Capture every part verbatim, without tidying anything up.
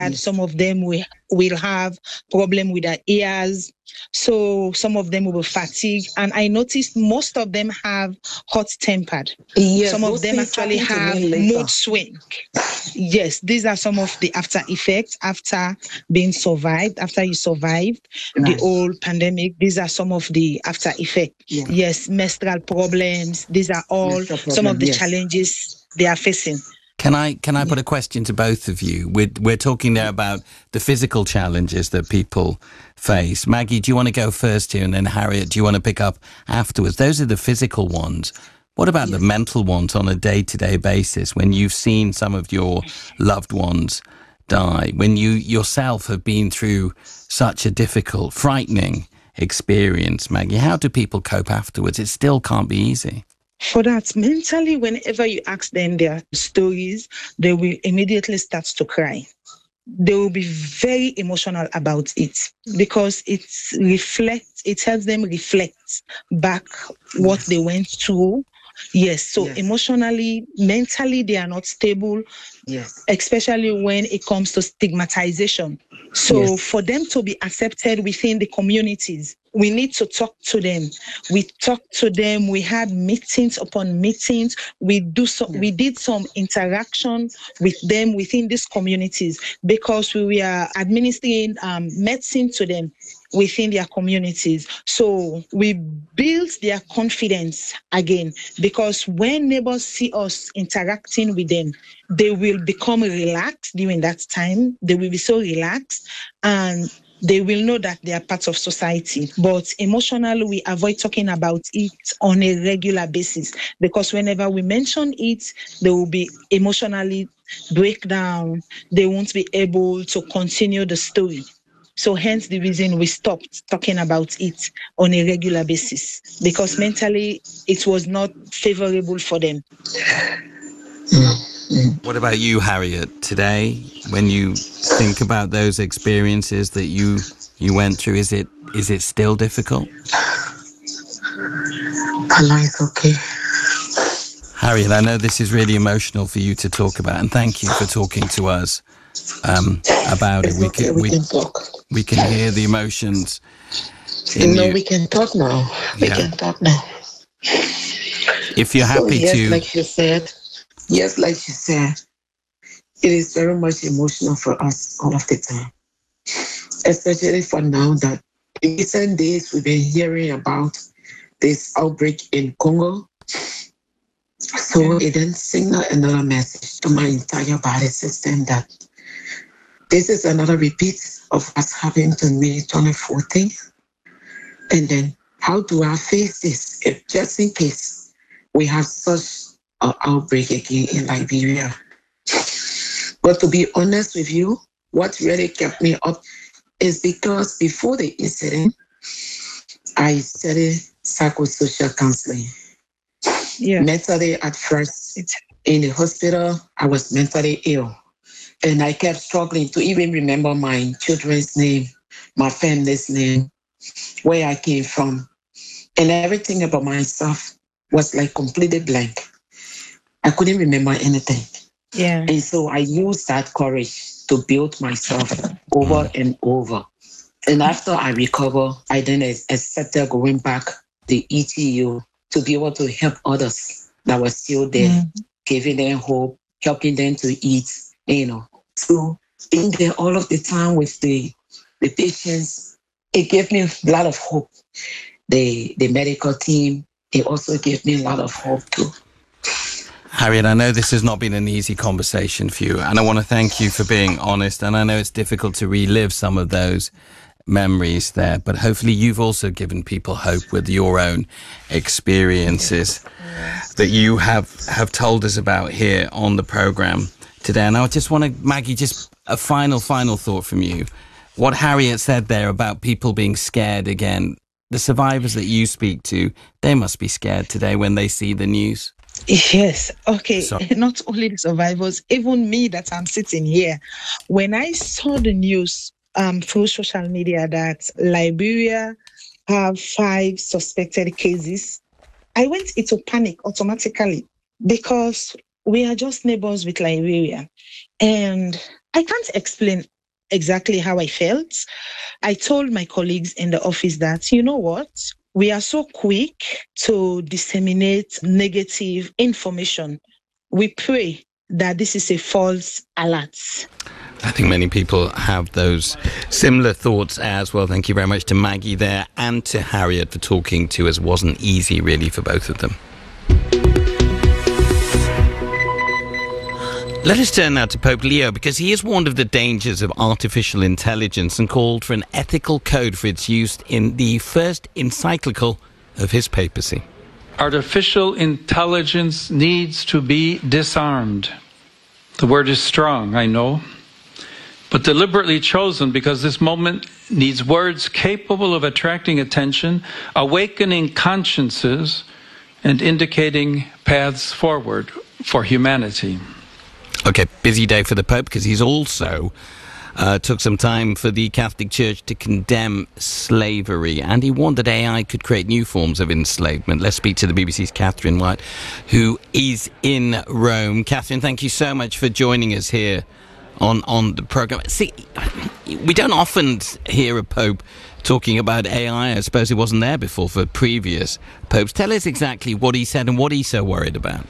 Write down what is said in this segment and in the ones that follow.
Yes. Some of them will, will have problem with their ears. So some of them will be fatigued. And I noticed most of them have hot-tempered. Yes, some of them actually have mood swing. Yes, these are some of the after effects after being survived, after you survived nice. the whole pandemic. These are some of the after effects. Yeah. Yes, menstrual problems. These are all problem, some of the yes. challenges they are facing. Can I can I put a question to both of you? We're, we're talking there about the physical challenges that people face. Maggie, do you want to go first here? And then Harriet, do you want to pick up afterwards? Those are the physical ones. What about yes. the mental ones on a day-to-day basis when you've seen some of your loved ones die, when you yourself have been through such a difficult, frightening experience, Maggie? How do people cope afterwards? It still can't be easy. For that, mentally, whenever you ask them their stories, they will immediately start to cry. They will be very emotional about it because it reflects, it helps them reflect back what yes. they went through. Yes, so yes. emotionally, mentally, they are not stable, yes. especially when it comes to stigmatization. So yes. for them to be accepted within the communities, we need to talk to them. We talked to them. We had meetings upon meetings. We do so. Yeah. We did some interaction with them within these communities because we were administering um, medicine to them within their communities. So we built their confidence again because when neighbors see us interacting with them, they will become relaxed during that time. They will be so relaxed and they will know that they are part of society. But emotionally, we avoid talking about it on a regular basis because whenever we mention it, they will be emotionally break down. They won't be able to continue the story. So hence the reason we stopped talking about it on a regular basis because mentally it was not favorable for them. What about you, Harriet? Today, when you think about those experiences that you you went through, is it is it still difficult? Allah is okay. Harriet, I know this is really emotional for you to talk about, and thank you for talking to us um, about it's it. We okay, can we, we can talk. We can hear the emotions. In no, you. we can talk now. We yeah. can talk now. If you're so, happy yes, to, like you said. Yes, like she said, it is very much emotional for us all of the time, especially for now that in recent days we've been hearing about this outbreak in Congo. So it then signaled another message to my entire body system that this is another repeat of what's happened to me twenty fourteen. And then how do I face this if just in case we have such an outbreak again in Liberia? But to be honest with you, what really kept me up is because before the incident, I studied psychosocial counseling. Yeah. Mentally at first, in the hospital, I was mentally ill. And I kept struggling to even remember my children's name, my family's name, where I came from. And everything about myself was like completely blank. I couldn't remember anything. Yeah. And so I used that courage to build myself over mm. and over. And after I recover, I then accepted going back to E T U to be able to help others that were still there, mm. giving them hope, helping them to eat, you know. So being there all of the time with the, the patients, it gave me a lot of hope. The, the medical team, it also gave me a lot of hope too. Harriet, I know this has not been an easy conversation for you, and I want to thank you for being honest, and I know it's difficult to relive some of those memories there, but hopefully you've also given people hope with your own experiences yes. that you have, have told us about here on the programme today. And I just want to, Maggie, just a final, final thought from you. What Harriet said there about people being scared again, the survivors that you speak to, they must be scared today when they see the news. Yes. Okay. So, not only the survivors, even me that I'm sitting here. When I saw the news um, through social media that Liberia have five suspected cases, I went into panic automatically because we are just neighbors with Liberia. And I can't explain exactly how I felt. I told my colleagues in the office that, you know what? We are so quick to disseminate negative information. We pray that this is a false alert. I think many people have those similar thoughts as well. Thank you very much to Maggie there and to Harriet for talking to us. It wasn't easy, really, for both of them. Let us turn now to Pope Leo, because he has warned of the dangers of artificial intelligence and called for an ethical code for its use in the first encyclical of his papacy. Artificial intelligence needs to be disarmed. The word is strong, I know, but deliberately chosen because this moment needs words capable of attracting attention, awakening consciences, and indicating paths forward for humanity. Okay, busy day for the Pope, because he's also uh, took some time for the Catholic Church to condemn slavery, and he warned that A I could create new forms of enslavement. Let's speak to the B B C's Catherine White, who is in Rome. Catherine, thank you so much for joining us here on, on the programme. See, we don't often hear a Pope talking about A I. I suppose it wasn't there before for previous popes. Tell us exactly what he said and what he's so worried about.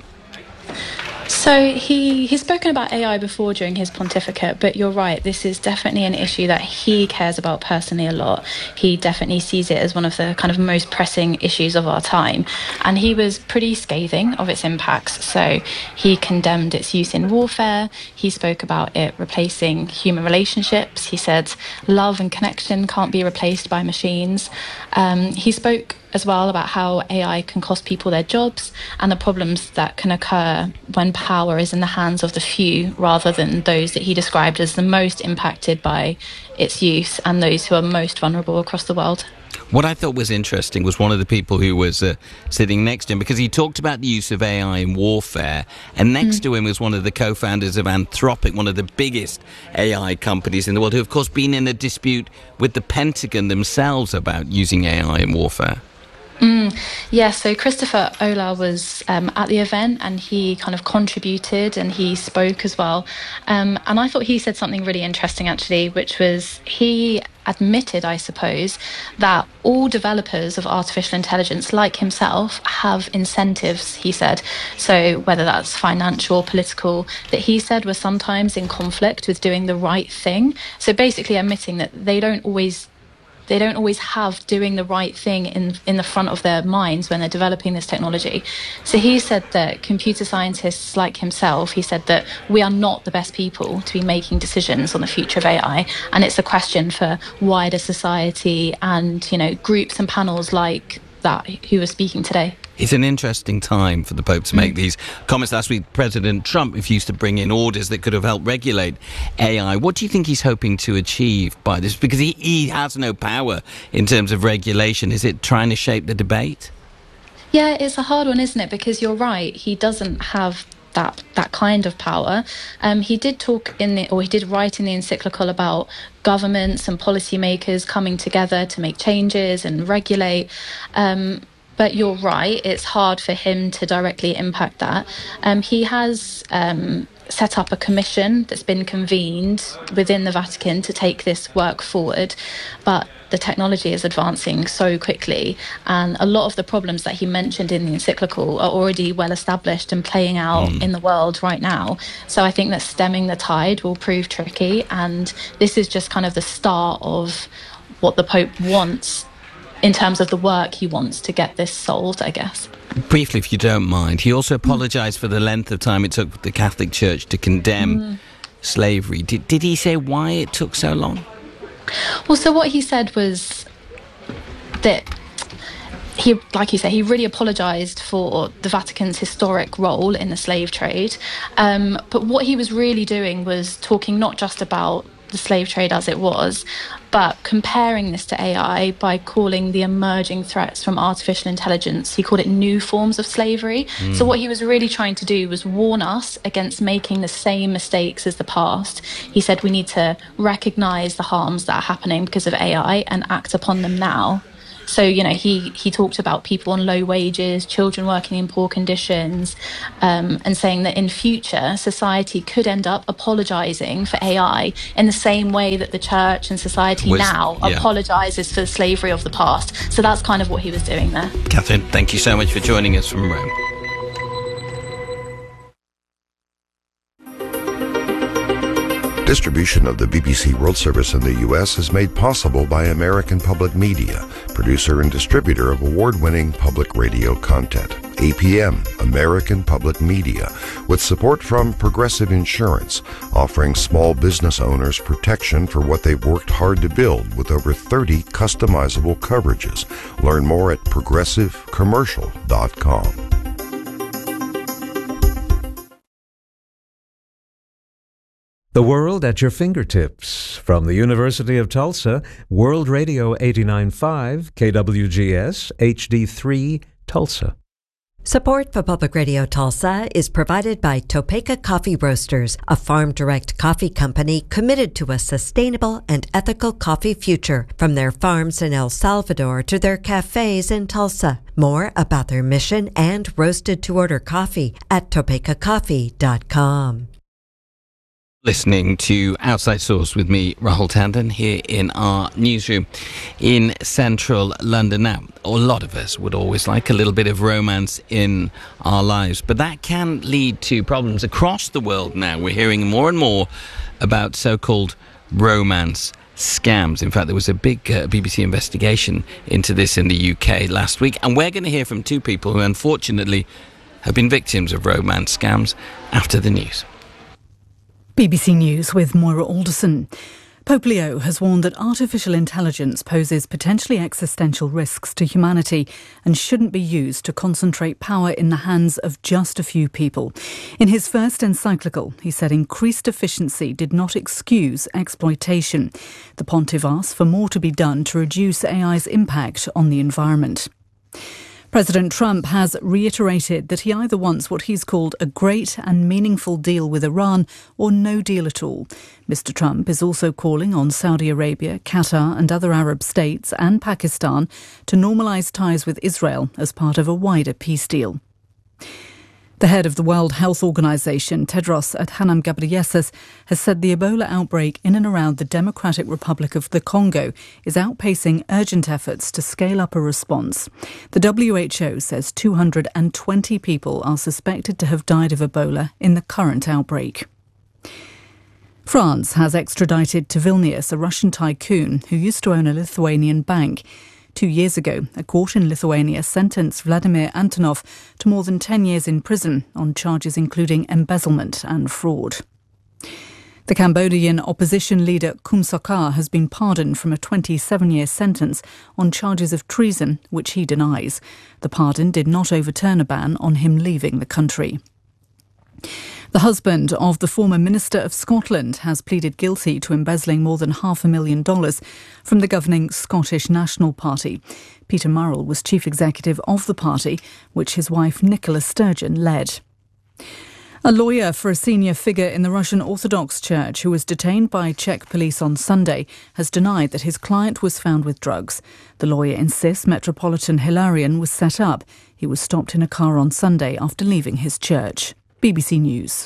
So he, he's spoken about A I before during his pontificate, but you're right, this is definitely an issue that he cares about personally a lot. He definitely sees it as one of the kind of most pressing issues of our time. And he was pretty scathing of its impacts. So he condemned its use in warfare. He spoke about it replacing human relationships. He said love and connection can't be replaced by machines. Um, he spoke as well about how A I can cost people their jobs and the problems that can occur when power is in the hands of the few rather than those that he described as the most impacted by its use and those who are most vulnerable across the world. What I thought was interesting was one of the people who was uh, sitting next to him, because he talked about the use of A I in warfare, and next mm. to him was one of the co-founders of Anthropic, one of the biggest A I companies in the world, who of course been in a dispute with the Pentagon themselves about using A I in warfare. Mm, yeah, so Christopher Olah was um, at the event and he kind of contributed and he spoke as well. Um, and I thought he said something really interesting, actually, which was he admitted, I suppose, that all developers of artificial intelligence, like himself, have incentives, he said. So whether that's financial, political, that he said were sometimes in conflict with doing the right thing. So basically admitting that they don't always They don't always have doing the right thing in, in the front of their minds when they're developing this technology. So he said that computer scientists like himself, he said that we are not the best people to be making decisions on the future of A I. And it's a question for wider society and, you know, groups and panels like that who are speaking today. It's an interesting time for the Pope to make mm. these comments. Last week, President Trump refused to bring in orders that could have helped regulate A I. What do you think he's hoping to achieve by this? Because he, he has no power in terms of regulation. Is it trying to shape the debate? Yeah, it's a hard one, isn't it? Because you're right, he doesn't have that that kind of power. Um, he did talk in the, or he did write in the encyclical about governments and policymakers coming together to make changes and regulate. Um, But you're right, it's hard for him to directly impact that. Um, he has um, set up a commission that's been convened within the Vatican to take this work forward. But the technology is advancing so quickly, and a lot of the problems that he mentioned in the encyclical are already well established and playing out mm. in the world right now. So I think that stemming the tide will prove tricky, and this is just kind of the start of what the Pope wants in terms of the work he wants to get this solved, I guess. Briefly, if you don't mind, he also apologised mm. for the length of time it took the Catholic Church to condemn mm. slavery. Did, did he say why it took so long? Well, so what he said was that he, like you said, he really apologised for the Vatican's historic role in the slave trade. Um, but what he was really doing was talking not just about the slave trade as it was, but comparing this to A I by calling the emerging threats from artificial intelligence, he called it new forms of slavery. Mm. So what he was really trying to do was warn us against making the same mistakes as the past. He said we need to recognise the harms that are happening because of A I and act upon them now. So, you know, he, he talked about people on low wages, children working in poor conditions, um, and saying that in future, society could end up apologising for A I in the same way that the church and society Was, now yeah. apologises for the slavery of the past. So that's kind of what he was doing there. Catherine, thank you so much for joining us from Rome. Distribution of the B B C World Service in the U S is made possible by American Public Media, producer and distributor of award-winning public radio content. A P M, American Public Media, with support from Progressive Insurance, offering small business owners protection for what they've worked hard to build with over thirty customizable coverages. Learn more at progressive commercial dot com. The world at your fingertips. From the University of Tulsa, World Radio eighty-nine point five, K W G S, H D three, Tulsa. Support for Public Radio Tulsa is provided by Topeka Coffee Roasters, a farm-direct coffee company committed to a sustainable and ethical coffee future, from their farms in El Salvador to their cafes in Tulsa. More about their mission and roasted-to-order coffee at topeka coffee dot com. Listening to Outside Source with me, Rahul Tandon, here in our newsroom in central London. Now, a lot of us would always like a little bit of romance in our lives, but that can lead to problems across the world now. We're hearing more and more about so-called romance scams. In fact, there was a big uh, B B C investigation into this in the U K last week, and we're going to hear from two people who unfortunately have been victims of romance scams after the news. B B C News with Moira Alderson. Pope Leo has warned that artificial intelligence poses potentially existential risks to humanity and shouldn't be used to concentrate power in the hands of just a few people. In his first encyclical, he said increased efficiency did not excuse exploitation. The pontiff asked for more to be done to reduce A I's impact on the environment. President Trump has reiterated that he either wants what he's called a great and meaningful deal with Iran or no deal at all. Mister Trump is also calling on Saudi Arabia, Qatar and other Arab states and Pakistan to normalise ties with Israel as part of a wider peace deal. The head of the World Health Organization, Tedros Adhanom Ghebreyesus, has said the Ebola outbreak in and around the Democratic Republic of the Congo is outpacing urgent efforts to scale up a response. The W H O says two hundred twenty people are suspected to have died of Ebola in the current outbreak. France has extradited to Vilnius a Russian tycoon who used to own a Lithuanian bank. Two years ago, a court in Lithuania sentenced Vladimir Antonov to more than ten years in prison on charges including embezzlement and fraud. The Cambodian opposition leader Kum Sokha has been pardoned from a twenty-seven-year sentence on charges of treason, which he denies. The pardon did not overturn a ban on him leaving the country. The husband of the former Minister of Scotland has pleaded guilty to embezzling more than half a million dollars from the governing Scottish National Party. Peter Murrell was chief executive of the party, which his wife Nicola Sturgeon led. A lawyer for a senior figure in the Russian Orthodox Church who was detained by Czech police on Sunday has denied that his client was found with drugs. The lawyer insists Metropolitan Hilarion was set up. He was stopped in a car on Sunday after leaving his church. B B C News.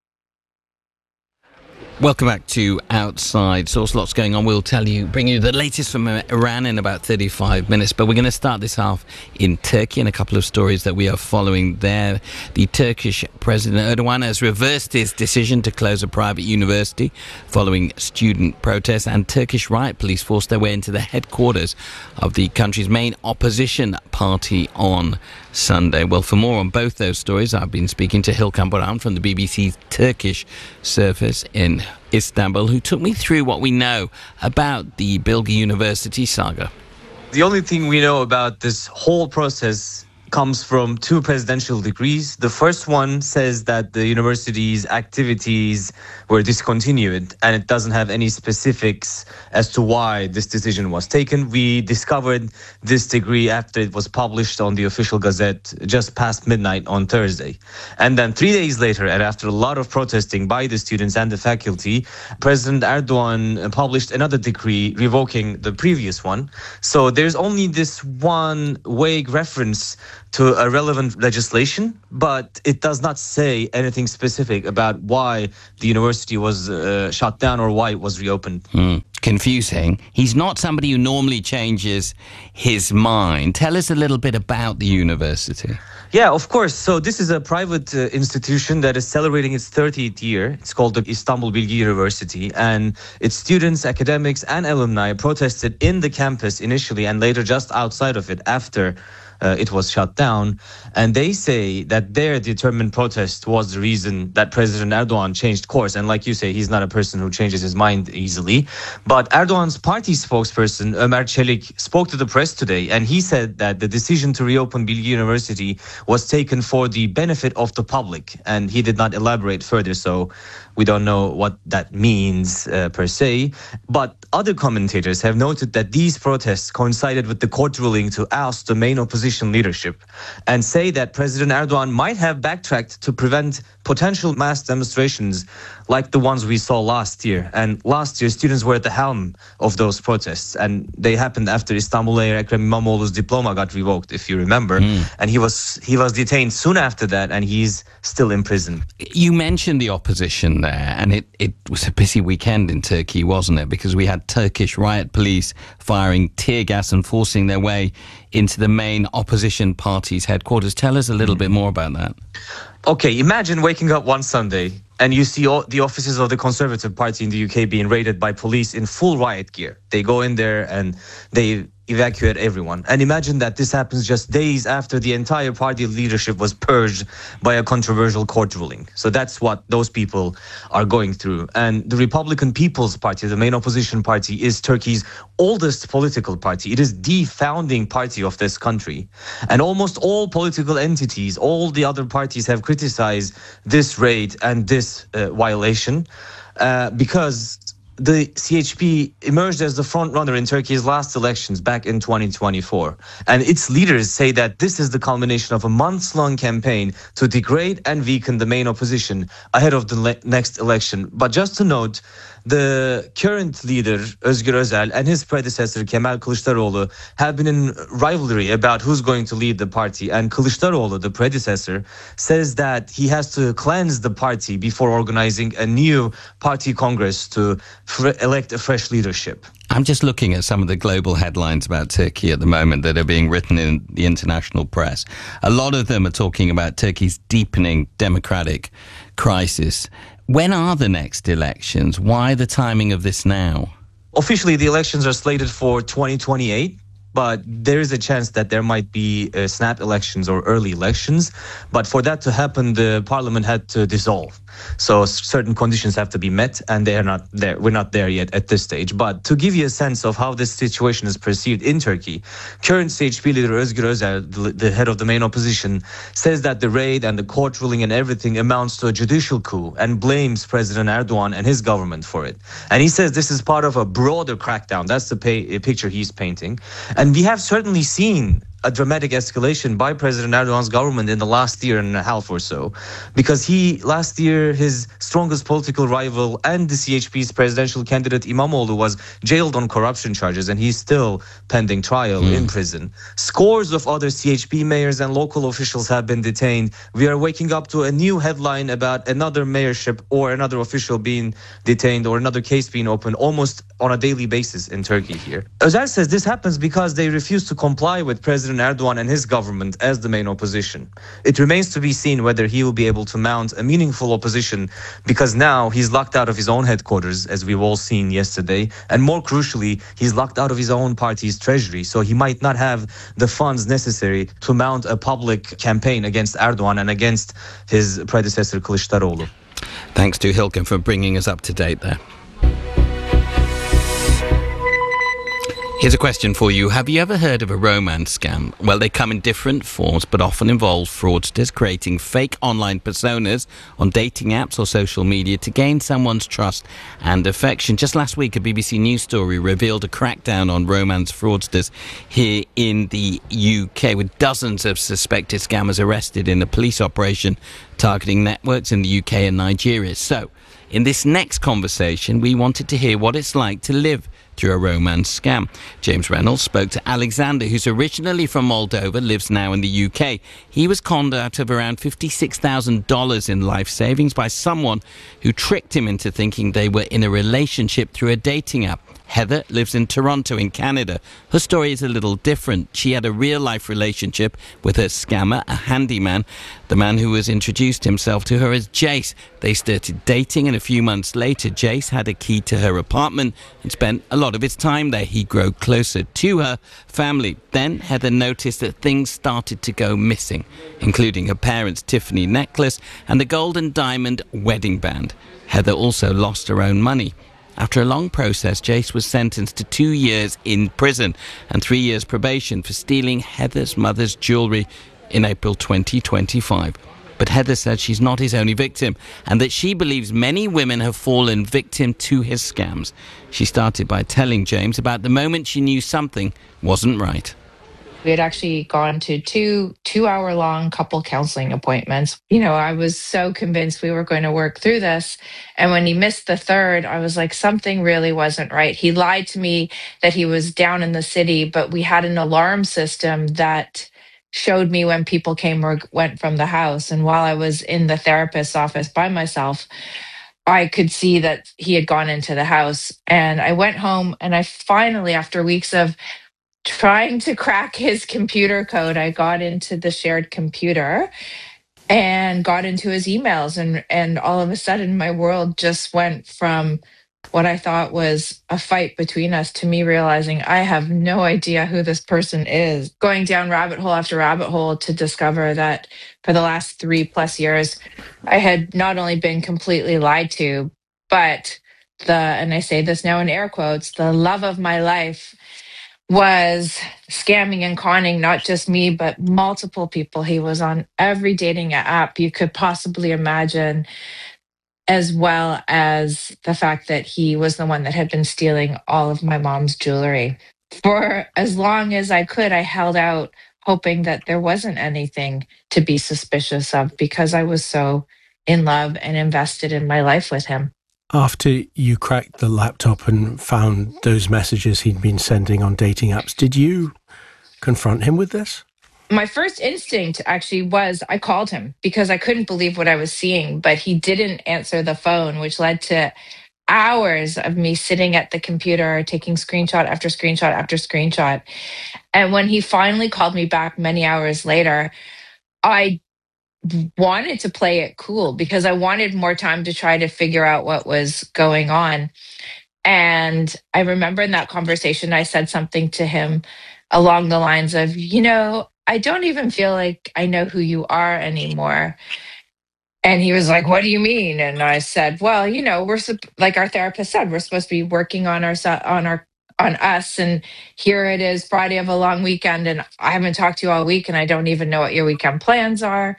Welcome back to Outside Source. Lots going on. We'll tell you, bring you the latest from Iran in about thirty-five minutes. But we're going to start this half in Turkey and a couple of stories that we are following there. The Turkish President Erdogan has reversed his decision to close a private university following student protests, and Turkish riot police forced their way into the headquarters of the country's main opposition party on Sunday. Well, for more on both those stories, I've been speaking to Hilkan Boran from the B B C's Turkish service in Istanbul, who took me through what we know about the Bilgi University saga. The only thing we know about this whole process comes from two presidential decrees. The first one says that the university's activities were discontinued, and it doesn't have any specifics as to why this decision was taken. We discovered this decree after it was published on the official gazette just past midnight on Thursday. And then three days later, and after a lot of protesting by the students and the faculty, President Erdogan published another decree revoking the previous one. So there's only this one vague reference to a relevant legislation, but it does not say anything specific about why the university was uh, shut down or why it was reopened. Mm, confusing. He's not somebody who normally changes his mind. Tell us a little bit about the university. Yeah, of course. So this is a private uh, institution that is celebrating its thirtieth year. It's called the Istanbul Bilgi University, and its students, academics and alumni protested in the campus initially and later just outside of it after Uh, it was shut down. And they say that their determined protest was the reason that President Erdogan changed course. And like you say, he's not a person who changes his mind easily. But Erdogan's party spokesperson, Ömer Çelik, spoke to the press today, and he said that the decision to reopen Bilgi University was taken for the benefit of the public. And he did not elaborate further, so we don't know what that means uh, per se. But other commentators have noted that these protests coincided with the court ruling to oust the main opposition leadership, and say that President Erdogan might have backtracked to prevent potential mass demonstrations like the ones we saw last year. And last year, students were at the helm of those protests, and they happened after Istanbul Mayor Ekrem İmamoğlu's diploma got revoked, if you remember. Mm. And he was he was detained soon after that, and he's still in prison. You mentioned the opposition there, and it, it was a busy weekend in Turkey, wasn't it? Because we had Turkish riot police firing tear gas and forcing their way into the main opposition party's headquarters. Tell us a little bit more about that. Okay, imagine waking up one Sunday and you see all the offices of the Conservative Party in the U K being raided by police in full riot gear. They go in there and they evacuate everyone. And imagine that this happens just days after the entire party leadership was purged by a controversial court ruling. So that's what those people are going through. And the Republican People's Party, the main opposition party, is Turkey's oldest political party. It is the founding party of this country. And almost all political entities, all the other parties have criticized this raid and this uh, violation uh, because the C H P emerged as the front runner in Turkey's last elections back in twenty twenty-four. And its leaders say that this is the culmination of a months-long campaign to degrade and weaken the main opposition ahead of the le- next election. But just to note, the current leader, Özgür Özel, and his predecessor, Kemal Kılıçdaroğlu, have been in rivalry about who's going to lead the party. And Kılıçdaroğlu, the predecessor, says that he has to cleanse the party before organizing a new party congress to fre- elect a fresh leadership. I'm just looking at some of the global headlines about Turkey at the moment that are being written in the international press. A lot of them are talking about Turkey's deepening democratic crisis. When are the next elections? Why the timing of this now? Officially, the elections are slated for twenty twenty-eight. But there is a chance that there might be uh, snap elections or early elections. But for that to happen, the parliament had to dissolve. So certain conditions have to be met, and they are not there. We're not there yet at this stage. But to give you a sense of how this situation is perceived in Turkey, current C H P leader Özgür Özel, the, the head of the main opposition, says that the raid and the court ruling and everything amounts to a judicial coup and blames President Erdogan and his government for it. And he says this is part of a broader crackdown. That's the pay, picture he's painting. And we have certainly seen a dramatic escalation by President Erdogan's government in the last year and a half or so, because he, last year, his strongest political rival and the C H P's presidential candidate İmamoğlu was jailed on corruption charges, and he's still pending trial mm. in prison. Scores of other C H P mayors and local officials have been detained. We are waking up to a new headline about another mayorship or another official being detained or another case being opened almost on a daily basis in Turkey here. Özel says this happens because they refuse to comply with President Erdogan and his government as the main opposition. It remains to be seen whether he will be able to mount a meaningful opposition, because now he's locked out of his own headquarters, as we've all seen yesterday, and more crucially, he's locked out of his own party's treasury, so he might not have the funds necessary to mount a public campaign against Erdogan and against his predecessor Kılıçdaroğlu. Thanks to Hilke for bringing us up to date there. Here's a question for you. Have you ever heard of a romance scam? Well, they come in different forms, but often involve fraudsters creating fake online personas on dating apps or social media to gain someone's trust and affection. Just last week, a B B C News story revealed a crackdown on romance fraudsters here in the U K, with dozens of suspected scammers arrested in a police operation targeting networks in the U K and Nigeria. So, in this next conversation, we wanted to hear what it's like to live through a romance scam. James Reynolds spoke to Alexander, who's originally from Moldova, lives now in the U K. He was conned out of around fifty-six thousand dollars in life savings by someone who tricked him into thinking they were in a relationship through a dating app. Heather lives in Toronto in Canada. Her story is a little different. She had a real-life relationship with her scammer, a handyman. The man who has introduced himself to her as Jace. They started dating, and a few months later, Jace had a key to her apartment and spent a lot of his time there. He grew closer to her family. Then Heather noticed that things started to go missing, including her parents' Tiffany necklace and the gold and diamond wedding band. Heather also lost her own money. After a long process, Jace was sentenced to two years in prison and three years probation for stealing Heather's mother's jewellery in April twenty twenty-five. But Heather said she's not his only victim and that she believes many women have fallen victim to his scams. She started by telling James about the moment she knew something wasn't right. We had actually gone to two two-hour-long couple counseling appointments. You know, I was so convinced we were going to work through this. And when he missed the third, I was like, something really wasn't right. He lied to me that he was down in the city, but we had an alarm system that showed me when people came or went from the house. And while I was in the therapist's office by myself, I could see that he had gone into the house. And I went home, and I finally, after weeks of trying to crack his computer code, I got into the shared computer and got into his emails, and and all of a sudden my world just went from what I thought was a fight between us to me realizing I have no idea who this person is, going down rabbit hole after rabbit hole to discover that for the last three plus years I had not only been completely lied to, but the, and I say this now in air quotes, the love of my life was scamming and conning not just me, but multiple people. He was on every dating app you could possibly imagine, as well as the fact that he was the one that had been stealing all of my mom's jewelry. For as long as I could, I held out, hoping that there wasn't anything to be suspicious of, because I was so in love and invested in my life with him. After you cracked the laptop and found those messages he'd been sending on dating apps, did you confront him with this? My first instinct actually was I called him because I couldn't believe what I was seeing, but he didn't answer the phone, which led to hours of me sitting at the computer, taking screenshot after screenshot after screenshot. And when he finally called me back many hours later, I wanted to play it cool because I wanted more time to try to figure out what was going on. And I remember in that conversation, I said something to him along the lines of, you know, I don't even feel like I know who you are anymore. And he was like, what do you mean? And I said, well, you know, we're like our therapist said, we're supposed to be working on our, on our, on us. And here it is, Friday of a long weekend. And I haven't talked to you all week and I don't even know what your weekend plans are.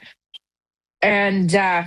And uh,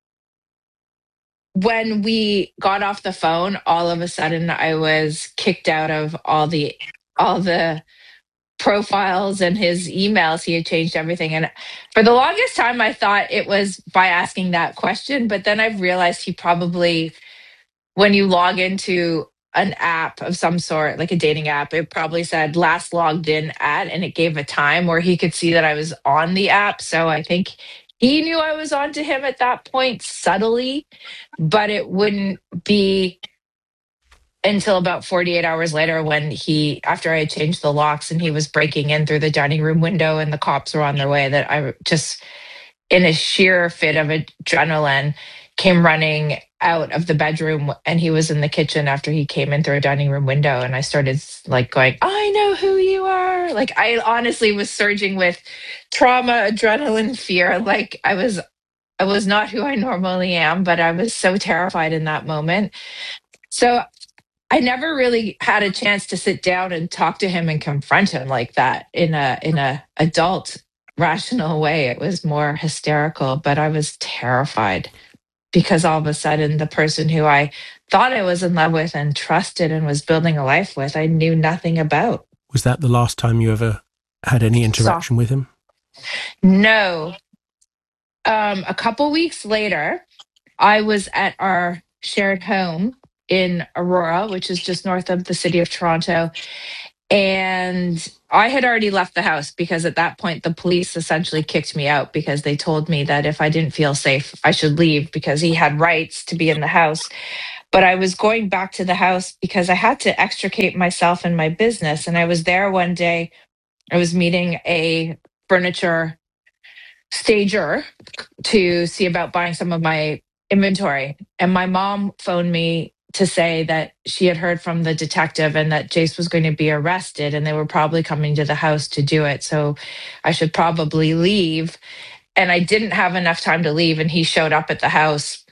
when we got off the phone, all of a sudden I was kicked out of all the all the profiles and his emails. He had changed everything. And for the longest time, I thought it was by asking that question. But then I've realized he probably, when you log into an app of some sort, like a dating app, it probably said last logged in at, and it gave a time where he could see that I was on the app. So I think he knew I was on to him at that point subtly, but it wouldn't be until about forty-eight hours later when he, after I had changed the locks and he was breaking in through the dining room window and the cops were on their way, that I just, in a sheer fit of adrenaline, came running out of the bedroom, and he was in the kitchen after he came in through a dining room window. And I started like going, I know who you are. Like I honestly was surging with trauma, adrenaline, fear. Like I was, I was not who I normally am, but I was so terrified in that moment. So I never really had a chance to sit down and talk to him and confront him like that in a in a adult rational way. It was more hysterical, but I was terrified because all of a sudden the person who I thought I was in love with and trusted and was building a life with, I knew nothing about. Was that the last time you ever had any interaction so, with him? No. Um, a couple weeks later, I was at our shared home in Aurora, which is just north of the city of Toronto. And I had already left the house because at that point, the police essentially kicked me out because they told me that if I didn't feel safe, I should leave because he had rights to be in the house. But I was going back to the house because I had to extricate myself and my business. And I was there one day. I was meeting a furniture stager to see about buying some of my inventory. And my mom phoned me to say that she had heard from the detective and that Jace was going to be arrested and they were probably coming to the house to do it. So I should probably leave. And I didn't have enough time to leave. And he showed up at the house.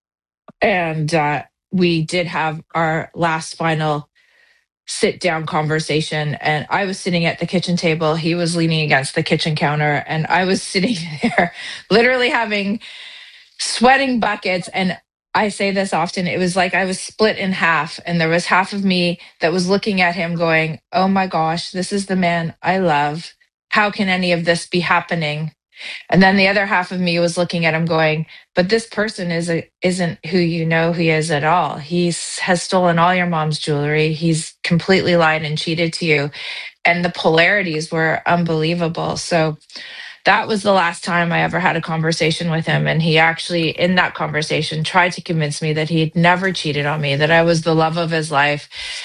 And uh, we did have our last final sit down conversation. And I was sitting at the kitchen table. He was leaning against the kitchen counter. And I was sitting there literally having sweating buckets. And I say this often, it was like I was split in half. And there was half of me that was looking at him going, oh my gosh, this is the man I love. How can any of this be happening? And then the other half of me was looking at him going, but this person is a, isn't who you know he is at all. He has stolen all your mom's jewelry. He's completely lied and cheated to you. And the polarities were unbelievable. So that was the last time I ever had a conversation with him. And he actually, in that conversation, tried to convince me that he had never cheated on me, that I was the love of his life.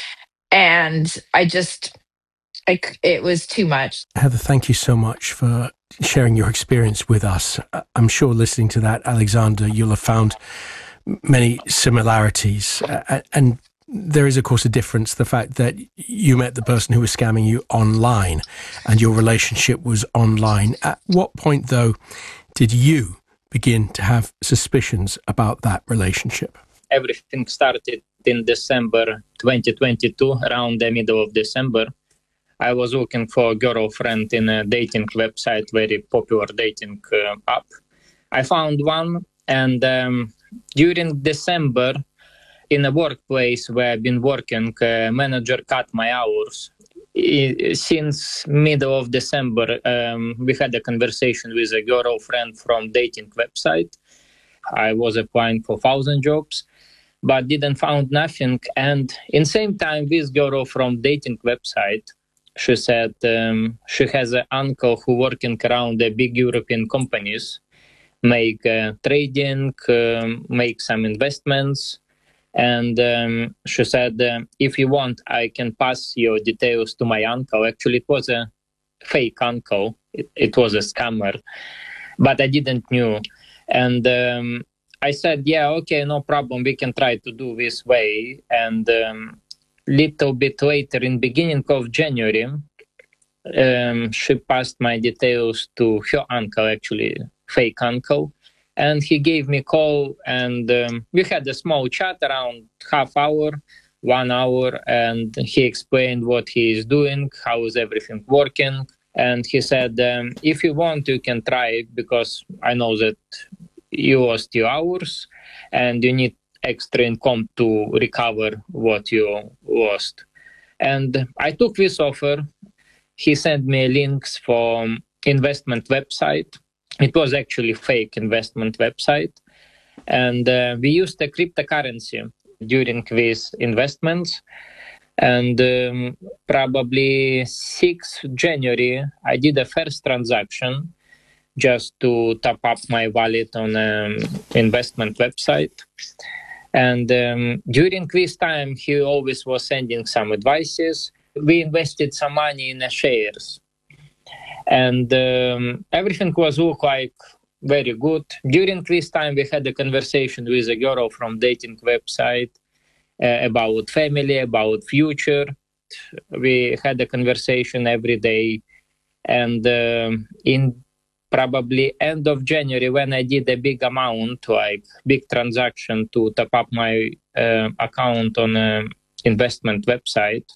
And I just, I, it was too much. Heather, thank you so much for sharing your experience with us. I'm sure listening to that, Alexander, you'll have found many similarities. Uh, and there is, of course, a difference. The fact that you met the person who was scamming you online and your relationship was online. At what point, though, did you begin to have suspicions about that relationship? Everything started in December twenty twenty-two, around the middle of December. I was looking for a girlfriend in a dating website, very popular dating uh, app. I found one, and um, during December, in a workplace where I've been working, uh, manager cut my hours. I, since middle of December, um, we had a conversation with a girlfriend from dating website. I was applying for thousand jobs, but didn't found nothing. And in same time, this girl from dating website, she said um, she has an uncle who working around the big European companies, make uh, trading, um, make some investments. And um, she said, uh, if you want, I can pass your details to my uncle. Actually, it was a fake uncle. It, it was a scammer, but I didn't knew. And um, I said, yeah, okay, no problem. We can try to do this way. And um, little bit later, in beginning of January, um, she passed my details to her uncle, actually, fake uncle. And he gave me a call, and um, we had a small chat around half hour, one hour, and he explained what he is doing, how is everything working. And he said, um, if you want, you can try it, because I know that you lost your hours and you need extra income to recover what you lost. And I took this offer. He sent me links from investment website. It was actually fake investment website. And uh, we used a cryptocurrency during these investments. And um, probably sixth of January, I did a first transaction just to top up my wallet on an investment website. And um, during this time, he always was sending some advices. We invested some money in the shares. And um, everything was look like very good. During this time, we had a conversation with a girl from dating website uh, about family, about future. We had a conversation every day. And um, in probably end of January, when I did a big amount, like big transaction to top up my uh, account on an investment website,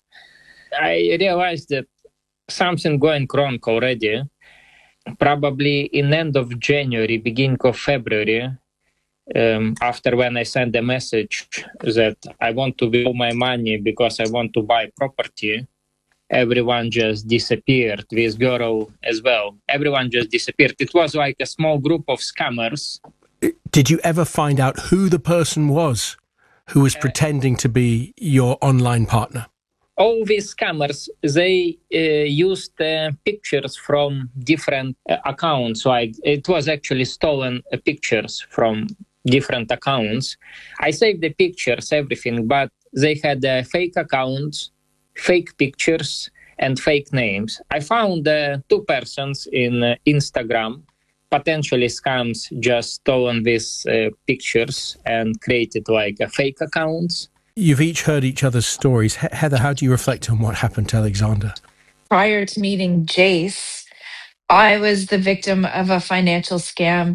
I realized that something going wrong already. Probably in end of January, beginning of February, um, after when I sent a message that I want to withdraw my money because I want to buy property, everyone just disappeared. This girl as well. Everyone just disappeared. It was like a small group of scammers. Did you ever find out who the person was who was uh, pretending to be your online partner? All these scammers, they uh, used uh, pictures from different uh, accounts. So I, it was actually stolen uh, pictures from different accounts. I saved the pictures, everything, but they had uh, fake accounts, fake pictures, and fake names. I found uh, two persons in uh, Instagram, potentially scams, just stolen these uh, pictures and created like a fake accounts. You've each heard each other's stories. He- Heather, how do you reflect on what happened to Alexander? Prior to meeting Jace, I was the victim of a financial scam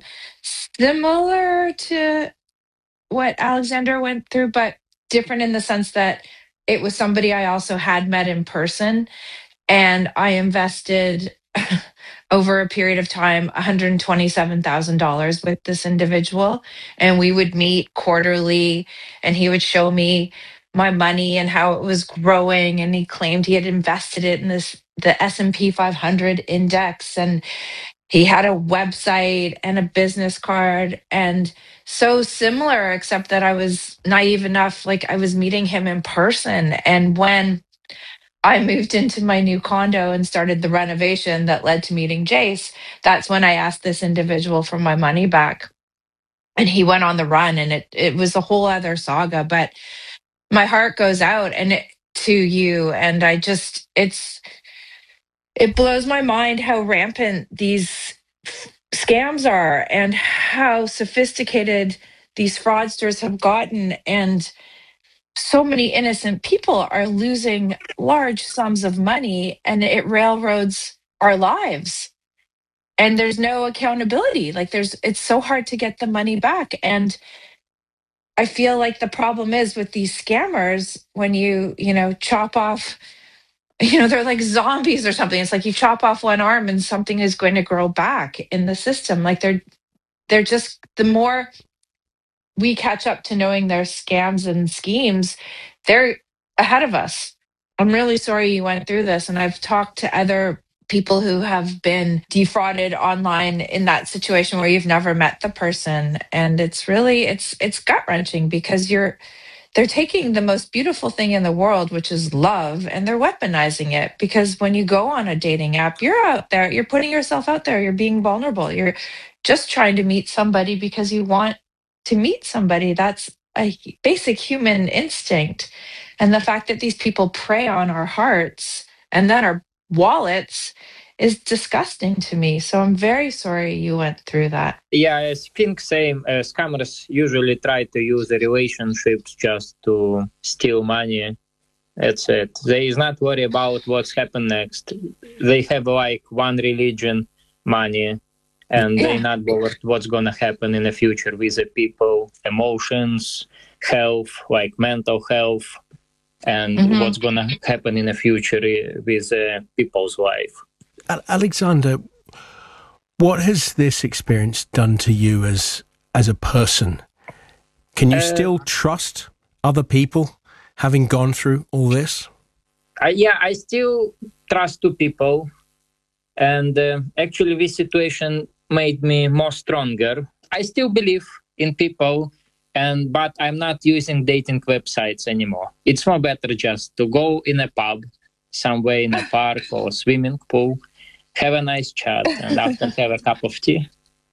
similar to what Alexander went through, but different in the sense that it was somebody I also had met in person. And I invested over a period of time one hundred twenty-seven thousand dollars with this individual. And we would meet quarterly, and he would show me my money and how it was growing. And he claimed he had invested it in this the S and P five hundred index. And he had a website and a business card, and so similar, except that I was naive enough, like I was meeting him in person. And when I moved into my new condo and started the renovation that led to meeting Jace, that's when I asked this individual for my money back. And he went on the run, and it, it was a whole other saga. But my heart goes out and it, to you. And I just, it's, it blows my mind how rampant these f- scams are and how sophisticated these fraudsters have gotten. And so many innocent people are losing large sums of money, and it railroads our lives. And there's no accountability. Like there's, it's so hard to get the money back. And I feel like the problem is with these scammers, when you, you know, chop off, you know, they're like zombies or something. It's like you chop off one arm and something is going to grow back in the system. Like they're, they're just, the more we catch up to knowing their scams and schemes, they're ahead of us. I'm really sorry you went through this. And I've talked to other people who have been defrauded online in that situation where you've never met the person. And it's really, it's, it's gut wrenching because you're, they're taking the most beautiful thing in the world, which is love, and they're weaponizing it. Because when you go on a dating app, you're out there, you're putting yourself out there, you're being vulnerable. You're just trying to meet somebody because you want to meet somebody. That's a basic human instinct. And the fact that these people prey on our hearts and then our wallets is disgusting to me. So I'm very sorry you went through that. Yeah, I think same. Uh, scammers usually try to use the relationships just to steal money. That's it. They is not worry about what's happened next. They have like one religion, money, and yeah. They not bothered what's gonna happen in the future with the people, emotions, health, like mental health, and mm-hmm. what's gonna happen in the future with uh, people's life. Alexander, what has this experience done to you as as a person? Can you uh, still trust other people having gone through all this? Uh, yeah, I still trust two people. And uh, actually this situation made me more stronger. I still believe in people, and but I'm not using dating websites anymore. It's more better just to go in a pub, somewhere in a park or swimming pool, have a nice chat, and after have a cup of tea.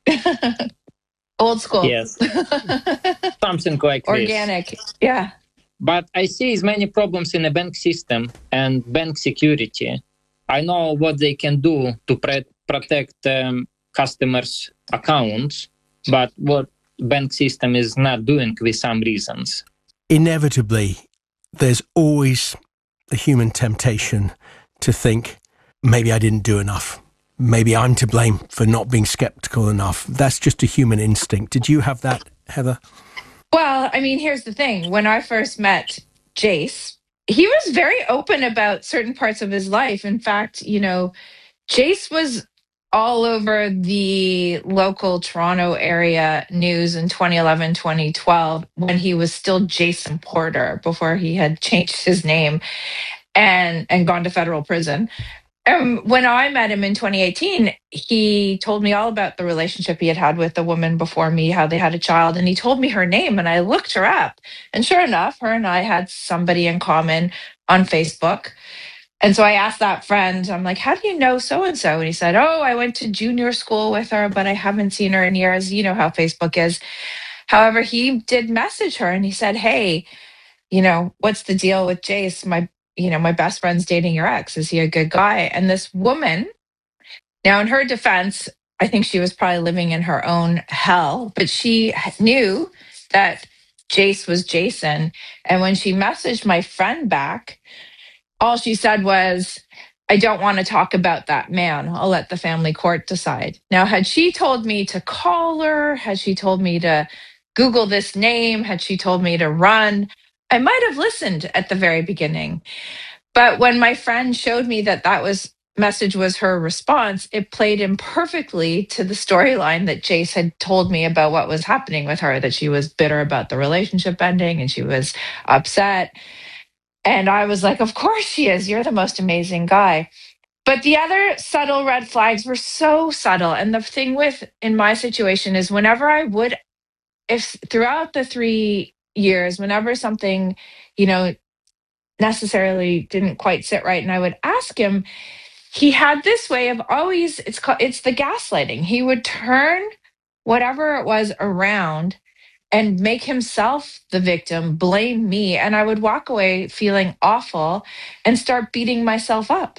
Old school. Yes. Something like organic. This. Yeah. But I see as many problems in the bank system and bank security. I know what they can do to pre- protect um, customers' accounts, but what bank system is not doing with some reasons. Inevitably, there's always a human temptation to think, maybe I didn't do enough. Maybe I'm to blame for not being skeptical enough. That's just a human instinct. Did you have that, Heather? Well, I mean, here's the thing. When I first met Jace, he was very open about certain parts of his life. In fact, you know, Jace was all over the local Toronto area news in twenty eleven, twenty twelve, when he was still Jason Porter, before he had changed his name and, and gone to federal prison. Um, when I met him in twenty eighteen, he told me all about the relationship he had had with the woman before me, how they had a child, and he told me her name, and I looked her up. And sure enough, her and I had somebody in common on Facebook. And so I asked that friend, I'm like, how do you know so-and-so? And he said, oh, I went to junior school with her, but I haven't seen her in years. You know how Facebook is. However, he did message her and he said, hey, you know, what's the deal with Jace? My you know, my best friend's dating your ex. Is he a good guy? And this woman, now in her defense, I think she was probably living in her own hell, but she knew that Jace was Jason. And when she messaged my friend back, all she said was, I don't want to talk about that man. I'll let the family court decide. Now, had she told me to call her, had she told me to Google this name, had she told me to run, I might have listened at the very beginning. But when my friend showed me that that was message was her response, it played in perfectly to the storyline that Jace had told me about what was happening with her, that she was bitter about the relationship ending and she was upset. And I was like, of course she is. You're the most amazing guy. But the other subtle red flags were so subtle. And the thing with, in my situation, is whenever I would, if throughout the three years, whenever something, you know, necessarily didn't quite sit right, and I would ask him, he had this way of always, it's called, it's the gaslighting. He would turn whatever it was around and make himself the victim, blame me, and I would walk away feeling awful and start beating myself up.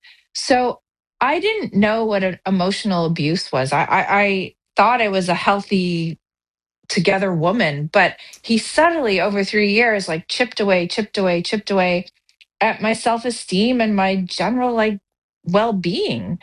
So I didn't know what an emotional abuse was. I, I, I thought I was a healthy together woman, but he subtly over three years like chipped away, chipped away, chipped away at my self-esteem and my general like well-being.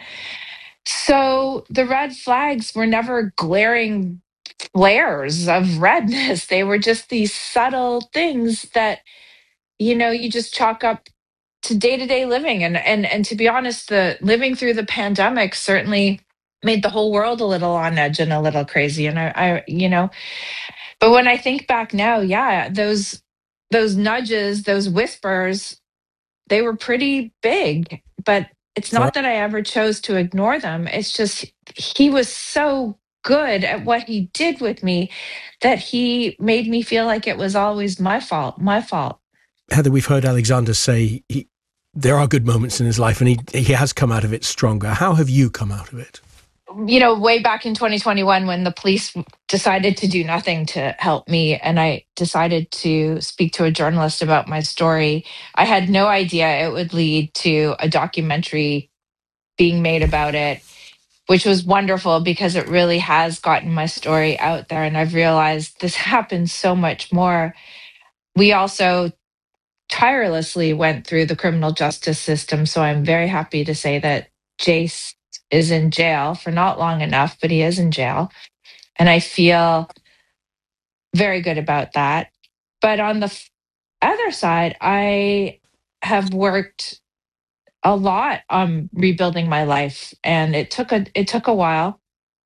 So the red flags were never glaring flares of redness. They were just these subtle things that, you know, you just chalk up to day-to-day living. And and and to be honest, the living through the pandemic certainly made the whole world a little on edge and a little crazy. And I, I you know, but when I think back now, yeah, those those nudges, those whispers, they were pretty big, but it's not that I ever chose to ignore them. It's just he was so good at what he did with me that he made me feel like it was always my fault, my fault. Heather, we've heard Alexander say he, there are good moments in his life and he, he has come out of it stronger. How have you come out of it? You know, way back in twenty twenty-one, when the police decided to do nothing to help me, and I decided to speak to a journalist about my story, I had no idea it would lead to a documentary being made about it, which was wonderful because it really has gotten my story out there. And I've realized this happens so much more. We also tirelessly went through the criminal justice system. So I'm very happy to say that Jace is in jail for not long enough, but he is in jail. And I feel very good about that. But on the f- other side, I have worked a lot on rebuilding my life. And it took a it took a while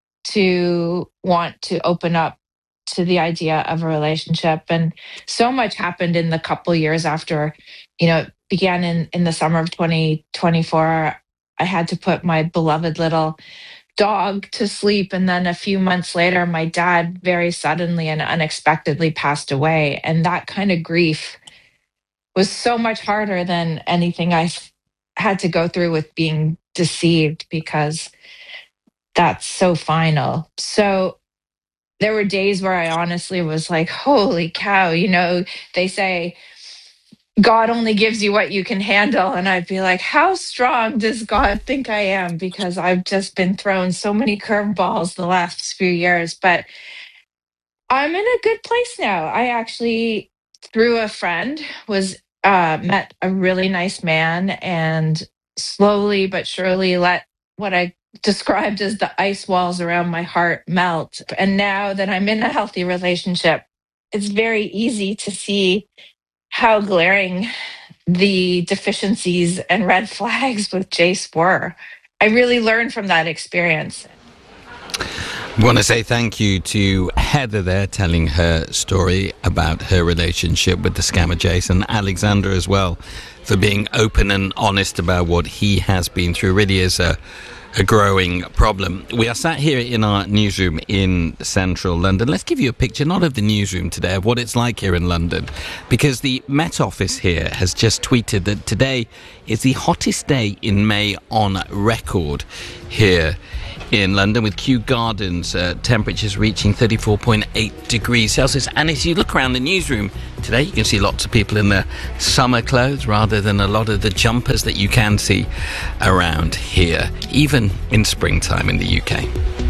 to want to open up to the idea of a relationship. And so much happened in the couple years after, you know, it began in, in the summer of twenty twenty-four. I had to put my beloved little dog to sleep. And then a few months later, my dad very suddenly and unexpectedly passed away. And that kind of grief was so much harder than anything I had to go through with being deceived, because that's so final. So there were days where I honestly was like, holy cow, you know, they say God only gives you what you can handle. And I'd be like, how strong does God think I am? Because I've just been thrown so many curveballs the last few years. But I'm in a good place now. I actually, through a friend, was uh, met a really nice man and slowly but surely let what I described as the ice walls around my heart melt. And now that I'm in a healthy relationship, it's very easy to see how glaring the deficiencies and red flags with Jace were. I really learned from that experience. I want to say thank you to Heather there, telling her story about her relationship with the scammer Jason. Alexander as well, for being open and honest about what he has been through. Really is a, a growing problem. We are sat here in our newsroom in central London. Let's give you a picture, not of the newsroom today, of what it's like here in London, because the Met Office here has just tweeted that today is the hottest day in May on record here in London, with Kew Gardens uh, temperatures reaching thirty-four point eight degrees Celsius. And as you look around the newsroom today, you can see lots of people in their summer clothes rather than a lot of the jumpers that you can see around here, even in springtime in the U K.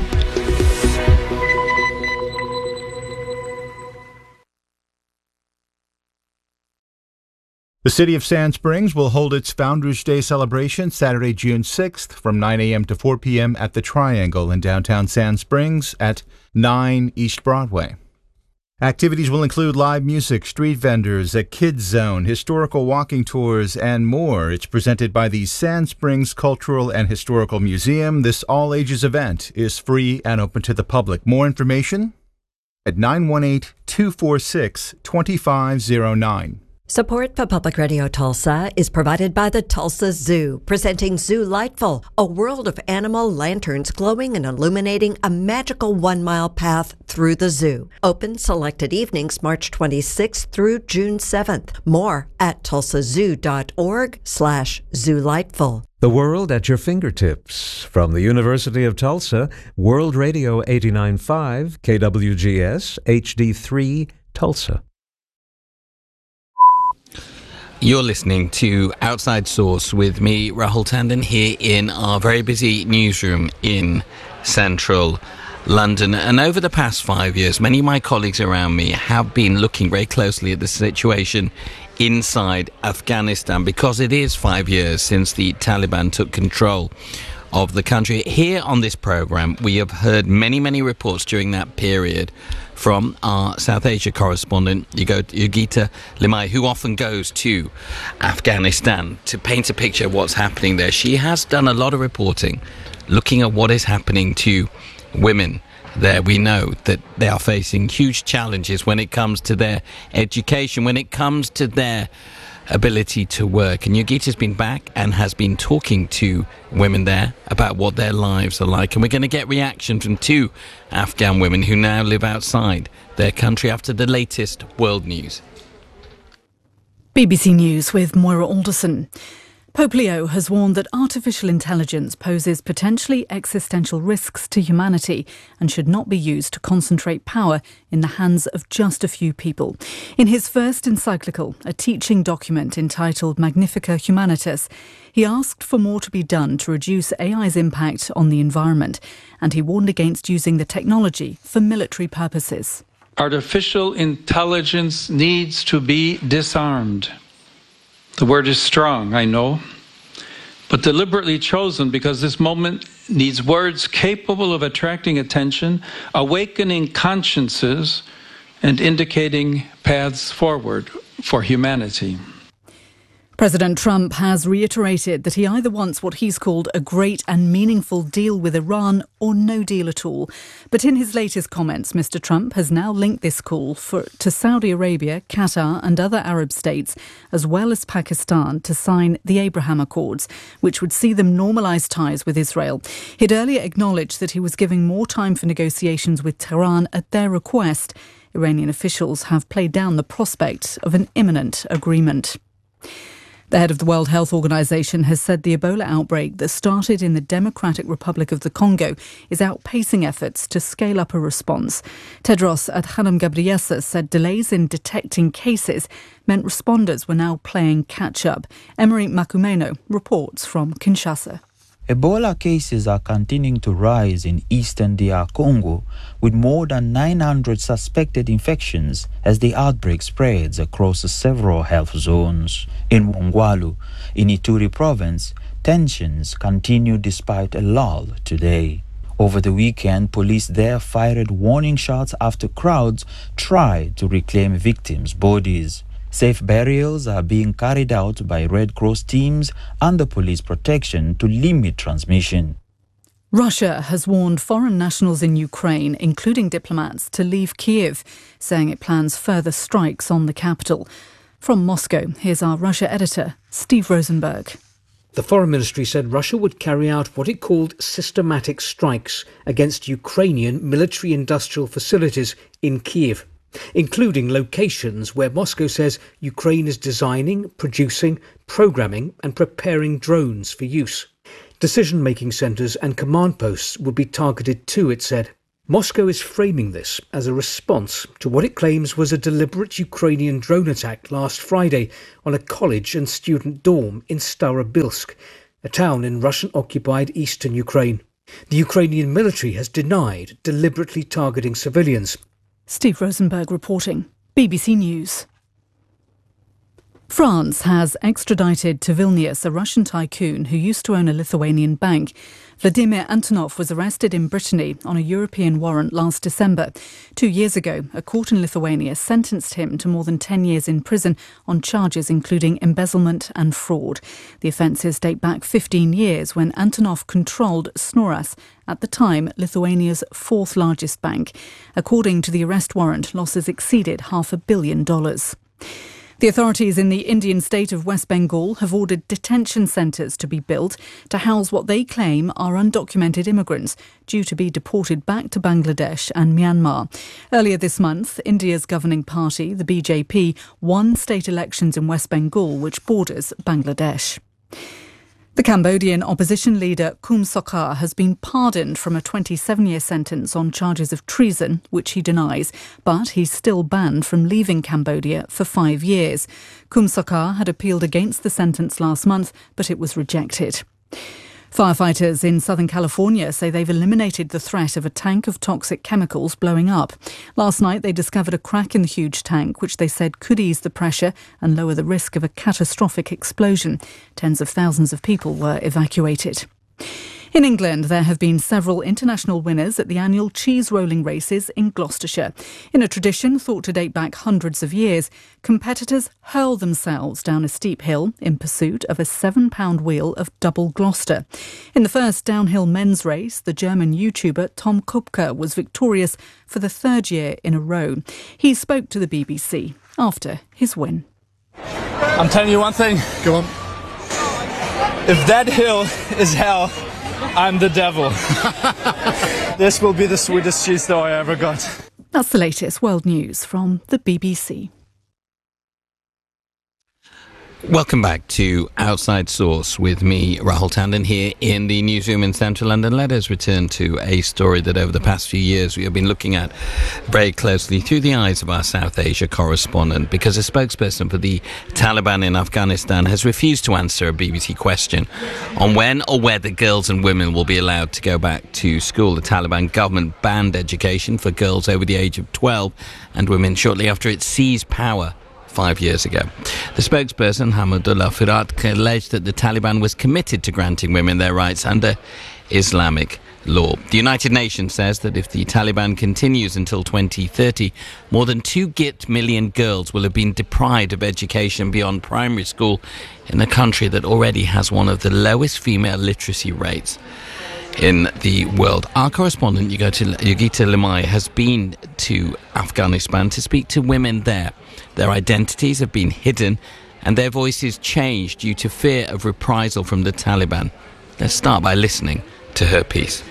The city of Sand Springs will hold its Founders Day celebration Saturday, June sixth from nine a.m. to four p.m. at the Triangle in downtown Sand Springs at nine East Broadway. Activities will include live music, street vendors, a kids zone, historical walking tours, and more. It's presented by the Sand Springs Cultural and Historical Museum. This all-ages event is free and open to the public. More information at nine one eight, two four six, two five zero nine. Support for Public Radio Tulsa is provided by the Tulsa Zoo, presenting Zoo Lightful, a world of animal lanterns glowing and illuminating a magical one-mile path through the zoo. Open selected evenings March twenty-sixth through June seventh. More at tulsazoo.org slash zoolightful. The world at your fingertips. From the University of Tulsa, World Radio eighty-nine point five, K W G S, H D three, Tulsa. You're listening to Outside Source with me, Rahul Tandon, here in our very busy newsroom in central London. And over the past five years, many of my colleagues around me have been looking very closely at the situation inside Afghanistan, because it is five years since the Taliban took control of the country. Here on this program, we have heard many, many reports during that period from our South Asia correspondent, Yogita Limaye, who often goes to Afghanistan to paint a picture of what's happening there. She has done a lot of reporting looking at what is happening to women there. We know that they are facing huge challenges when it comes to their education, when it comes to their ability to work. And Yogita's been back and has been talking to women there about what their lives are like. And we're going to get reaction from two Afghan women who now live outside their country after the latest world news. B B C News with Moira Alderson. Pope Leo has warned that artificial intelligence poses potentially existential risks to humanity and should not be used to concentrate power in the hands of just a few people. In his first encyclical, a teaching document entitled Magnificat Humanitas, he asked for more to be done to reduce A I's impact on the environment, and he warned against using the technology for military purposes. Artificial intelligence needs to be disarmed. The word is strong, I know, but deliberately chosen because this moment needs words capable of attracting attention, awakening consciences, and indicating paths forward for humanity. President Trump has reiterated that he either wants what he's called a great and meaningful deal with Iran or no deal at all. But in his latest comments, Mister Trump has now linked this call for, to Saudi Arabia, Qatar and other Arab states, as well as Pakistan, to sign the Abraham Accords, which would see them normalise ties with Israel. He'd earlier acknowledged that he was giving more time for negotiations with Tehran at their request. Iranian officials have played down the prospect of an imminent agreement. The head of the World Health Organization has said the Ebola outbreak that started in the Democratic Republic of the Congo is outpacing efforts to scale up a response. Tedros Adhanom Ghebreyesus said delays in detecting cases meant responders were now playing catch-up. Emery Makumeno reports from Kinshasa. Ebola cases are continuing to rise in eastern D R Congo, with more than nine hundred suspected infections as the outbreak spreads across several health zones. In Mongwalu, in Ituri province, tensions continue despite a lull today. Over the weekend, police there fired warning shots after crowds tried to reclaim victims' bodies. Safe burials are being carried out by Red Cross teams under police protection to limit transmission. Russia has warned foreign nationals in Ukraine, including diplomats, to leave Kyiv, saying it plans further strikes on the capital. From Moscow, here's our Russia editor, Steve Rosenberg. The Foreign Ministry said Russia would carry out what it called systematic strikes against Ukrainian military-industrial facilities in Kyiv, including locations where Moscow says Ukraine is designing, producing, programming and preparing drones for use. Decision-making centres and command posts would be targeted too, it said. Moscow is framing this as a response to what it claims was a deliberate Ukrainian drone attack last Friday on a college and student dorm in Starobilsk, a town in Russian-occupied eastern Ukraine. The Ukrainian military has denied deliberately targeting civilians. Steve Rosenberg reporting, B B C News. France has extradited to Vilnius a Russian tycoon who used to own a Lithuanian bank. Vladimir Antonov was arrested in Brittany on a European warrant last December. Two years ago, a court in Lithuania sentenced him to more than ten years in prison on charges including embezzlement and fraud. The offences date back fifteen years when Antonov controlled Snoras, at the time Lithuania's fourth largest bank. According to the arrest warrant, losses exceeded half a billion dollars. The authorities in the Indian state of West Bengal have ordered detention centres to be built to house what they claim are undocumented immigrants due to be deported back to Bangladesh and Myanmar. Earlier this month, India's governing party, the B J P, won state elections in West Bengal, which borders Bangladesh. The Cambodian opposition leader Kum Sokha has been pardoned from a twenty-seven-year sentence on charges of treason, which he denies, but he's still banned from leaving Cambodia for five years. Kum Sokha had appealed against the sentence last month, but it was rejected. Firefighters in Southern California say they've eliminated the threat of a tank of toxic chemicals blowing up. Last night they discovered a crack in the huge tank, which they said could ease the pressure and lower the risk of a catastrophic explosion. Tens of thousands of people were evacuated. In England, there have been several international winners at the annual cheese rolling races in Gloucestershire. In a tradition thought to date back hundreds of years, competitors hurl themselves down a steep hill in pursuit of a seven-pound wheel of double Gloucester. In the first downhill men's race, the German YouTuber Tom Kupka was victorious for the third year in a row. He spoke to the B B C after his win. I'm telling you one thing. Go on. If that hill is hell, I'm the devil. This will be the sweetest cheese dough I ever got. That's the latest world news from the B B C. Welcome back to Outside Source with me, Rahul Tandon, here in the newsroom in central London. Let us return to a story that over the past few years we have been looking at very closely through the eyes of our South Asia correspondent, because a spokesperson for the Taliban in Afghanistan has refused to answer a B B C question on when or whether girls and women will be allowed to go back to school. The Taliban government banned education for girls over the age of twelve and women shortly after it seized power five years ago. The spokesperson, Hamidullah Firat, alleged that the Taliban was committed to granting women their rights under Islamic law. The United Nations says that if the Taliban continues until twenty thirty, more than two million girls will have been deprived of education beyond primary school in a country that already has one of the lowest female literacy rates in the world. Our correspondent, Yogita Limai, has been to Afghanistan to speak to women there. Their identities have been hidden and their voices changed due to fear of reprisal from the Taliban. Let's start by listening to her piece.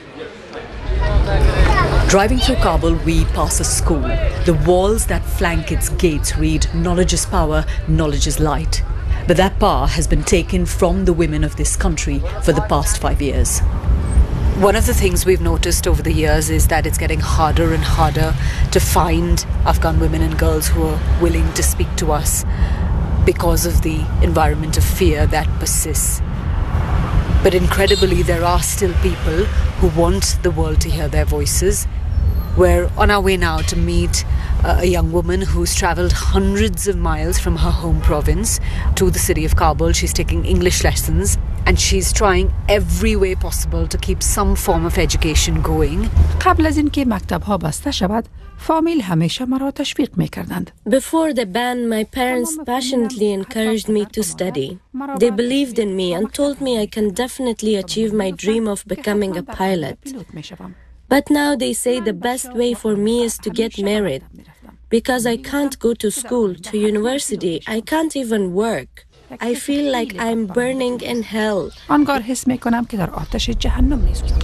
Driving through Kabul, we pass a school. The walls that flank its gates read, "Knowledge is power, knowledge is light." But that power has been taken from the women of this country for the past five years. One of the things we've noticed over the years is that it's getting harder and harder to find Afghan women and girls who are willing to speak to us because of the environment of fear that persists. But incredibly, there are still people who want the world to hear their voices. We're on our way now to meet a young woman who's travelled hundreds of miles from her home province to the city of Kabul. She's taking English lessons and she's trying every way possible to keep some form of education going. قبل از اینکه مکتب‌ها بسته شود فامیل همیشه مرا تشویق می‌کردند. Before the ban, my parents passionately encouraged me to study. They believed in me and told me I can definitely achieve my dream of becoming a pilot. But now they say the best way for me is to get married. Because I can't go to school, to university, I can't even work. I feel like I'm burning in hell. آنگار حس می‌کنم که در آتش جهنم می‌سوزم.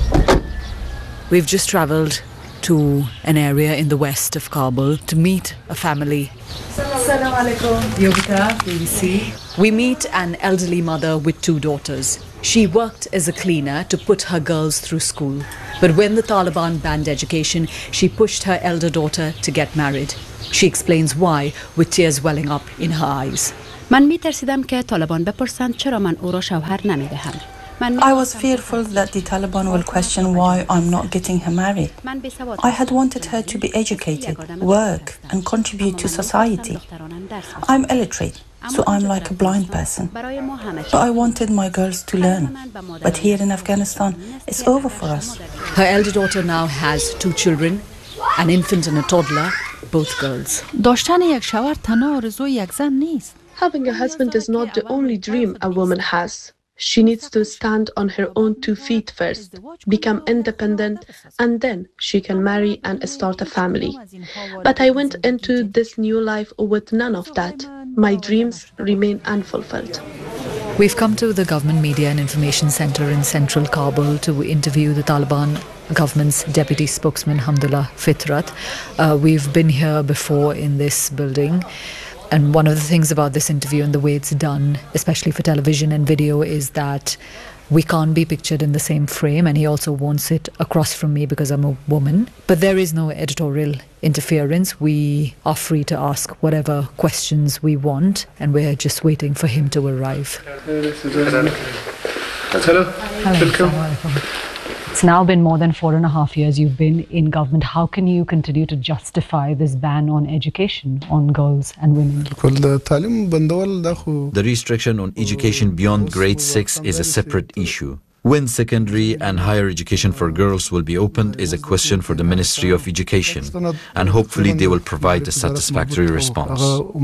We've just traveled to an area in the west of Kabul to meet a family. Assalamu alaikum. Yogita, B B C. We meet an elderly mother with two daughters. She worked as a cleaner to put her girls through school. But when the Taliban banned education, she pushed her elder daughter to get married. She explains why with tears welling up in her eyes. من می‌ترسیدم که طالبان بپرسند چرا من او را شوهر نمی‌دهم. I was fearful that the Taliban will question why I'm not getting her married. I had wanted her to be educated, work, and contribute to society. I'm illiterate, so I'm like a blind person. But I wanted my girls to learn. But here in Afghanistan, it's over for us. Her elder daughter now has two children, an infant and a toddler, both girls. داشتن یک شوهر تنها آرزوی یک زن نیست. Having a husband is not the only dream a woman has. She needs to stand on her own two feet first, become independent, and then she can marry and start a family. But I went into this new life with none of that. My dreams remain unfulfilled. We've come to the Government Media and Information Center in central Kabul to interview the Taliban government's deputy spokesman, Hamdullah Fitrat. Uh, we've been here before in this building. And one of the things about this interview and the way it's done, especially for television and video, is that we can't be pictured in the same frame, and he also won't sit across from me because I'm a woman. But there is no editorial interference. We are free to ask whatever questions we want, and we're just waiting for him to arrive. Hello. Hello. It's now been more than four and a half years you've been in government. How can you continue to justify this ban on education on girls and women? The restriction on education beyond grade six is a separate issue. When secondary and higher education for girls will be opened is a question for the Ministry of Education, and hopefully they will provide a satisfactory response.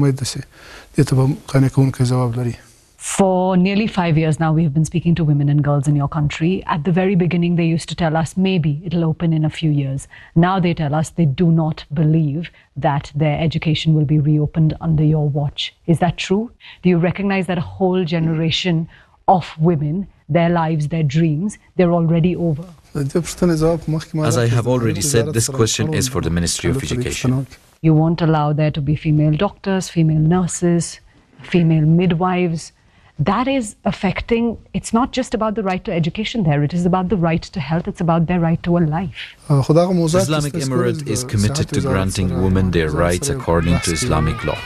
For nearly five years now, we've been speaking to women and girls in your country. At the very beginning, they used to tell us maybe it'll open in a few years. Now they tell us they do not believe that their education will be reopened under your watch. Is that true? Do you recognize that a whole generation of women, their lives, their dreams, they're already over? As I have already said, this question is for the Ministry of Education. You won't allow there to be female doctors, female nurses, female midwives. That is affecting, it's not just about the right to education there, it is about the right to health, it's about their right to a life. The Islamic Emirate is committed to granting women their rights according to Islamic law.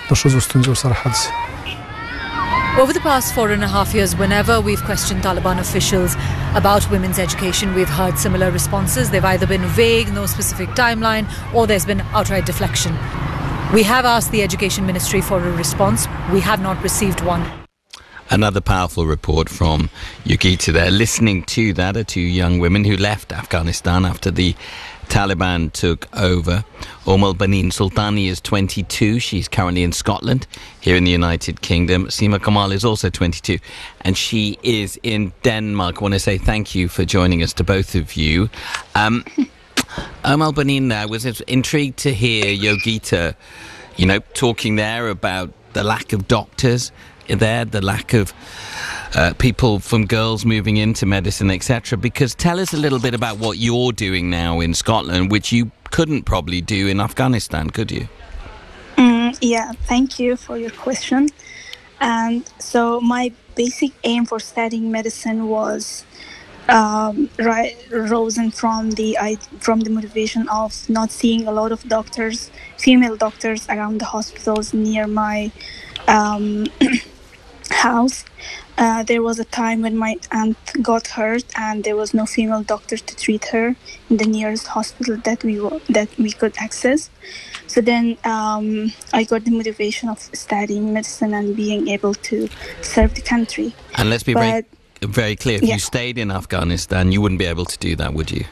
Over the past four and a half years, whenever we've questioned Taliban officials about women's education, we've heard similar responses. They've either been vague, no specific timeline, or there's been outright deflection. We have asked the Education Ministry for a response. We have not received one. Another powerful report from Yogita there. Listening to that are two young women who left Afghanistan after the Taliban took over. Omar Banin Sultani is twenty-two. She's currently in Scotland, here in the United Kingdom. Seema Kamal is also twenty-two, and she is in Denmark. I want to say thank you for joining us to both of you. Um, Omar Banin there was intrigued to hear Yogita, you know, talking there about the lack of doctors there, the lack of uh, people from girls moving into medicine, et cetera. Because tell us a little bit about what you're doing now in Scotland, which you couldn't probably do in Afghanistan, could you? Mm, yeah, thank you for your question. And so my basic aim for studying medicine was um, ri- risen from the I, from the motivation of not seeing a lot of doctors, female doctors around the hospitals near my um, house. Uh, there was a time when my aunt got hurt and there was no female doctor to treat her in the nearest hospital that we w- that we could access. So then um, I got the motivation of studying medicine and being able to serve the country. And let's be but, very, very clear, if yeah. you stayed in Afghanistan, you wouldn't be able to do that, would you?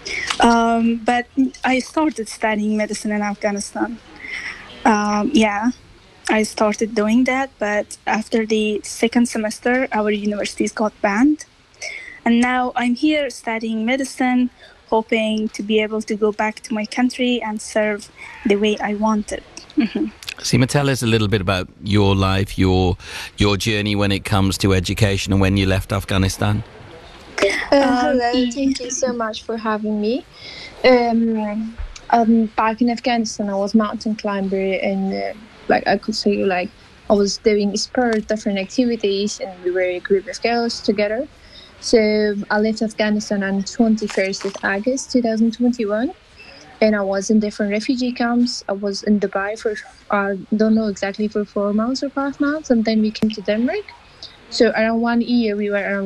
Um, but I started studying medicine in Afghanistan. Um, yeah, I started doing that, but after the second semester, our universities got banned. And now I'm here studying medicine, hoping to be able to go back to my country and serve the way I wanted. Mm-hmm. Seema, tell us a little bit about your life, your your journey when it comes to education and when you left Afghanistan. Uh, hello, thank you so much for having me. Um, um, back in Afghanistan, I was mountain climber, and uh, like I could say, like I was doing sport, different activities, and we were a group of girls together. So I left Afghanistan on twenty-first of August twenty twenty-one, and I was in different refugee camps. I was in Dubai for I don't know exactly for four months or five months, and then we came to Denmark. So around one year, we were around